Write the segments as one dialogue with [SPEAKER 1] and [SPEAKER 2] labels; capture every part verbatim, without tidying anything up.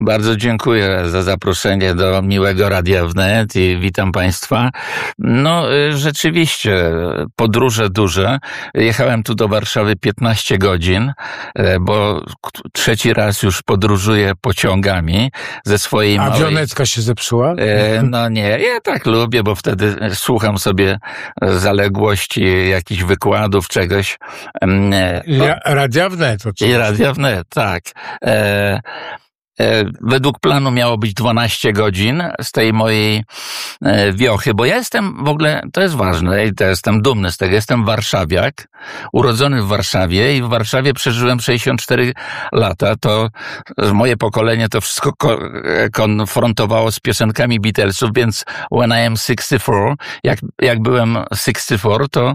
[SPEAKER 1] Bardzo dziękuję za zaproszenie do miłego Radia Wnet i witam Państwa. No rzeczywiście, podróże duże. Jechałem tu do Warszawy piętnaście godzin, bo trzeci raz już podróżuję pociągami ze swojej
[SPEAKER 2] A
[SPEAKER 1] małej...
[SPEAKER 2] wionecka się zepsuła?
[SPEAKER 1] No nie, ja tak lubię, bo wtedy słucham sobie zaległości jakichś wykładów, czegoś.
[SPEAKER 2] Ja, Radia Wnet oczywiście.
[SPEAKER 1] I Radia Wnet, tak. E, Według planu miało być dwanaście godzin z tej mojej wiochy, bo ja jestem w ogóle, to jest ważne i to jestem dumny z tego, jestem warszawiak, urodzony w Warszawie i w Warszawie przeżyłem sześćdziesiąt cztery lata. To moje pokolenie to wszystko konfrontowało z piosenkami Beatlesów, więc when I am sixty-four, jak, jak byłem sixty-four, to,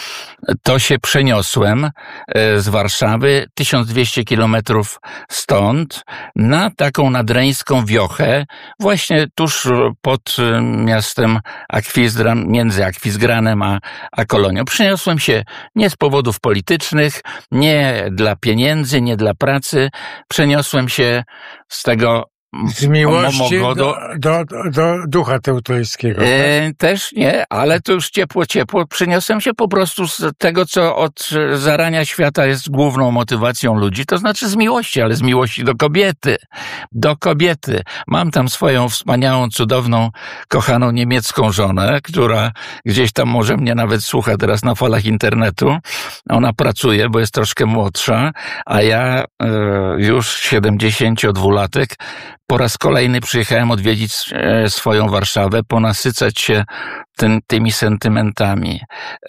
[SPEAKER 1] to się przeniosłem z Warszawy tysiąc dwieście kilometrów stąd na taką nadreńską wiochę, właśnie tuż pod miastem Akwizgram, między Akwizgranem a, a Kolonią. Przeniosłem się nie z powodów politycznych, nie dla pieniędzy, nie dla pracy. Przeniosłem się z tego
[SPEAKER 2] Z miłości do, do, do, do ducha teutońskiego. Tak?
[SPEAKER 1] E, też nie, ale to już ciepło, ciepło. Przyniosłem się po prostu z tego, co od zarania świata jest główną motywacją ludzi, to znaczy z miłości, ale z miłości do kobiety. Do kobiety. Mam tam swoją wspaniałą, cudowną, kochaną niemiecką żonę, która gdzieś tam może mnie nawet słucha teraz na falach internetu. Ona pracuje, bo jest troszkę młodsza, a ja e, już siedemdziesięciodwulatek po raz kolejny przyjechałem odwiedzić swoją Warszawę, ponasycać się tym, tymi sentymentami.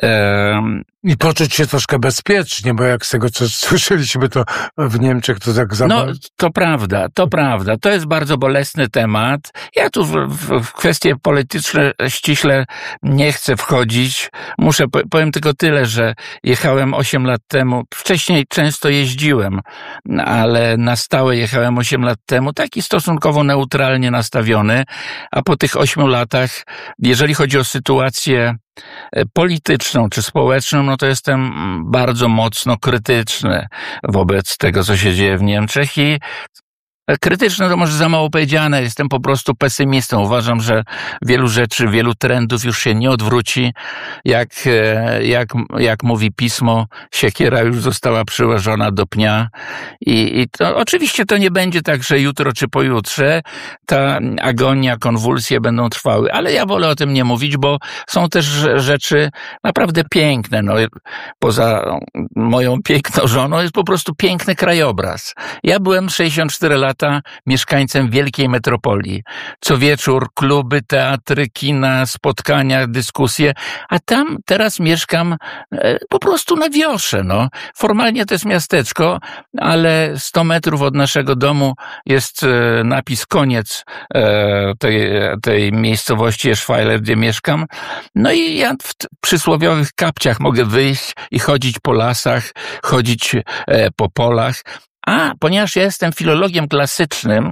[SPEAKER 1] Um,
[SPEAKER 2] I poczuć się troszkę bezpiecznie, bo jak z tego, co słyszeliśmy, to w Niemczech to tak za...
[SPEAKER 1] No, to prawda, to prawda. To jest bardzo bolesny temat. Ja tu w, w, w kwestie polityczne ściśle nie chcę wchodzić. Muszę, powiem tylko tyle, że jechałem osiem lat temu. Wcześniej często jeździłem, ale na stałe jechałem osiem lat temu. Taki stosunkowo neutralnie nastawiony, a po tych ośmiu latach, jeżeli chodzi o sytuację polityczną czy społeczną, no to jestem bardzo mocno krytyczny wobec tego, co się dzieje w Niemczech i krytyczne to może za mało powiedziane, jestem po prostu pesymistą. Uważam, że wielu rzeczy, wielu trendów już się nie odwróci. Jak, jak, jak mówi pismo, siekiera już została przyłożona do pnia. I, i to, oczywiście to nie będzie tak, że jutro czy pojutrze ta agonia, konwulsje będą trwały, ale ja wolę o tym nie mówić, bo są też rzeczy naprawdę piękne. No, poza moją piękną żoną jest po prostu piękny krajobraz. Ja byłem sześćdziesiąt cztery lata mieszkańcem wielkiej metropolii. Co wieczór kluby, teatry, kina, spotkania, dyskusje, a tam teraz mieszkam e, po prostu na wiosze. No. Formalnie to jest miasteczko, ale sto metrów od naszego domu jest e, napis koniec e, tej, tej miejscowości Eschweiler, gdzie mieszkam. No i ja w t- przysłowiowych kapciach mogę wyjść i chodzić po lasach, chodzić e, po polach. A, ponieważ ja jestem filologiem klasycznym,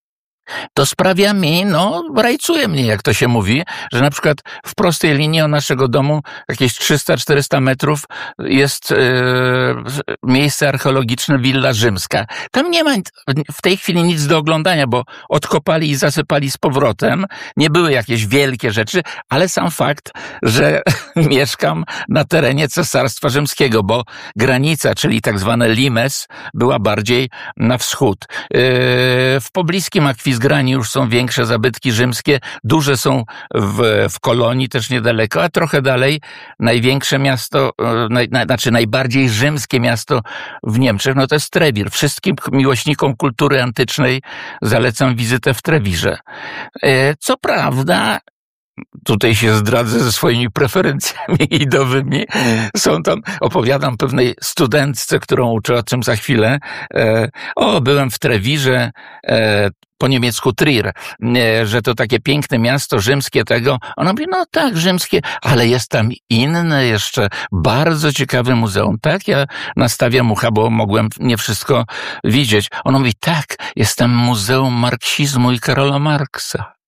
[SPEAKER 1] to sprawia mi, no, rajcuje mnie, jak to się mówi, że na przykład w prostej linii od naszego domu, jakieś trzysta czterysta metrów, jest e, miejsce archeologiczne Willa Rzymska. Tam nie ma w tej chwili nic do oglądania, bo odkopali i zasypali z powrotem. Nie były jakieś wielkie rzeczy, ale sam fakt, że mieszkam na terenie Cesarstwa Rzymskiego, bo granica, czyli tak zwane limes, była bardziej na wschód. E, w pobliskim Akwizgranie Grani już są większe zabytki rzymskie, duże są w, w Kolonii, też niedaleko, a trochę dalej największe miasto, naj, na, znaczy najbardziej rzymskie miasto w Niemczech, no to jest Trewir. Wszystkim miłośnikom kultury antycznej zalecam wizytę w Trewirze. Co prawda, tutaj się zdradzę ze swoimi preferencjami idowymi. Są tam, opowiadam pewnej studentce, którą uczę, o czym za chwilę. E, o, byłem w Trewirze, e, po niemiecku Trier, e, że to takie piękne miasto rzymskie tego. Ona mówi, no tak, rzymskie, ale jest tam inne jeszcze, bardzo ciekawe muzeum. Tak, ja nastawiam ucha, bo mogłem nie wszystko widzieć. Ona mówi, tak, jest tam Muzeum Marksizmu i Karola Marksa.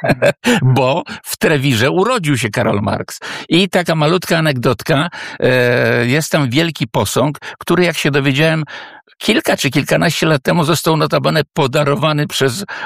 [SPEAKER 1] Bo w Trewirze urodził się Karol Marx. I taka malutka anegdotka, jest tam wielki posąg, który, jak się dowiedziałem, kilka czy kilkanaście lat temu został notabene podarowany przez